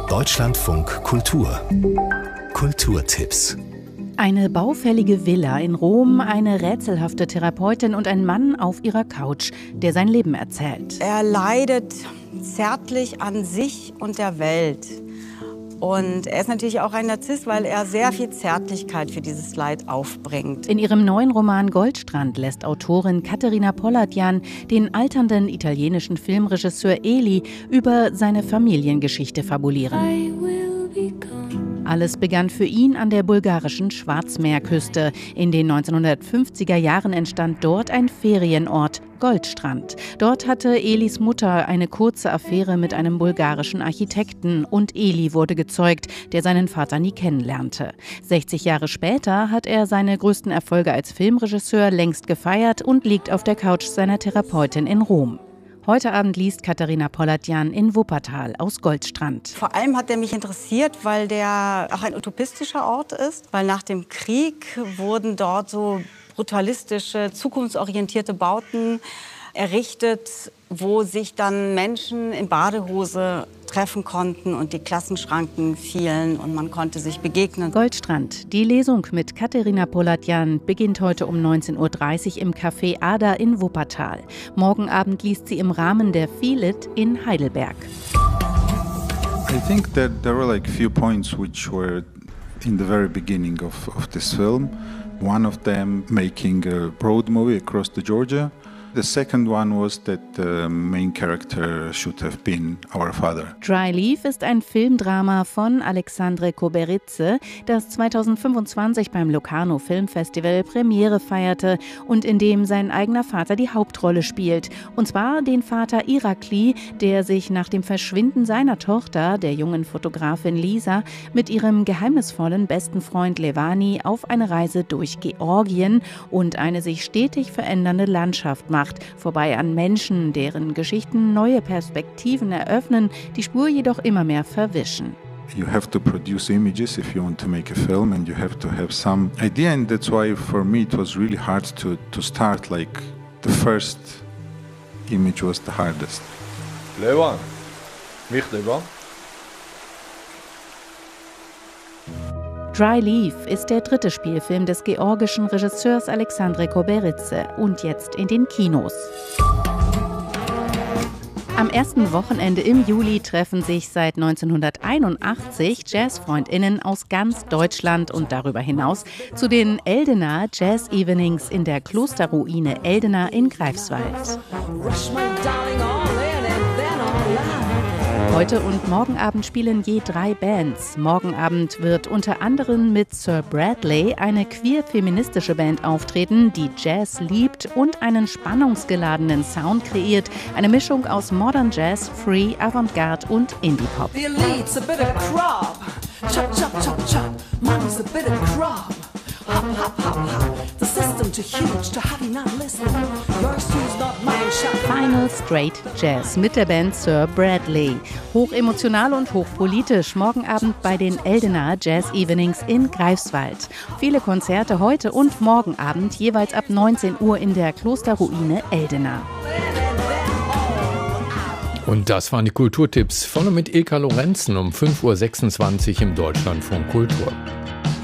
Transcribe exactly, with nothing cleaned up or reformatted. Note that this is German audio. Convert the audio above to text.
Deutschlandfunk Kultur. Kulturtipps. Eine baufällige Villa in Rom, eine rätselhafte Therapeutin und ein Mann auf ihrer Couch, der sein Leben erzählt. Er leidet zärtlich an sich und der Welt. Und er ist natürlich auch ein Narzisst, weil er sehr viel Zärtlichkeit für dieses Leid aufbringt. In ihrem neuen Roman Goldstrand lässt Autorin Caterina Polatjan den alternden italienischen Filmregisseur Eli über seine Familiengeschichte fabulieren. Alles begann für ihn an der bulgarischen Schwarzmeerküste. In den neunzehnhundertfünfziger Jahren entstand dort ein Ferienort, Goldstrand. Dort hatte Elis Mutter eine kurze Affäre mit einem bulgarischen Architekten und Eli wurde gezeugt, der seinen Vater nie kennenlernte. sechzig Jahre später hat er seine größten Erfolge als Filmregisseur längst gefeiert und liegt auf der Couch seiner Therapeutin in Rom. Heute Abend liest Caterina Polatjan in Wuppertal aus Goldstrand. Vor allem hat er mich interessiert, weil der auch ein utopistischer Ort ist. Weil nach dem Krieg wurden dort so brutalistische, zukunftsorientierte Bauten errichtet, wo sich dann Menschen in Badehose treffen konnten und die Klassenschranken fielen und man konnte sich begegnen. Goldstrand. Die Lesung mit Caterina Polatjan beginnt heute um neunzehn Uhr dreißig im Café Ada in Wuppertal. Morgen Abend liest sie im Rahmen der Feel It in Heidelberg. I think that there were like few points which were in the very beginning of, of this film. One of them making a road movie across the Georgia. The second one was that the main character should have been our father. Dry Leaf ist ein Filmdrama von Alexandre Koberitze, das zweitausendfünfundzwanzig beim Locarno Filmfestival Premiere feierte und in dem sein eigener Vater die Hauptrolle spielt. Und zwar den Vater Irakli, der sich nach dem Verschwinden seiner Tochter, der jungen Fotografin Lisa, mit ihrem geheimnisvollen besten Freund Levani auf eine Reise durch Georgien und eine sich stetig verändernde Landschaft macht. Vorbei an Menschen, deren Geschichten neue Perspektiven eröffnen, die Spur jedoch immer mehr verwischen. You have to produce images if you want to make a film and you have to have some idea, and that's why for me it was really hard to, to start, like the first image was the hardest. Levan, mich Levan. Dry Leaf ist der dritte Spielfilm des georgischen Regisseurs Alexandre Koberitze und jetzt in den Kinos. Am ersten Wochenende im Juli treffen sich seit neunzehnhunderteinundachtzig Jazzfreundinnen aus ganz Deutschland und darüber hinaus zu den Eldena Jazz Evenings in der Klosterruine Eldena in Greifswald. Heute und morgen Abend spielen je drei Bands. Morgen Abend wird unter anderem mit Sir Bradley eine queer-feministische Band auftreten, die Jazz liebt und einen spannungsgeladenen Sound kreiert. Eine Mischung aus Modern Jazz, Free, Avantgarde und Indie-Pop. Final Straight Jazz mit der Band Sir Bradley. Hochemotional und hochpolitisch. Morgen Abend bei den Eldena Jazz Evenings in Greifswald. Viele Konzerte heute und morgen Abend, jeweils ab neunzehn Uhr in der Klosterruine Eldena. Und das waren die Kulturtipps von und mit Ilka Lorenzen um fünf Uhr sechsundzwanzig im Deutschlandfunk Kultur.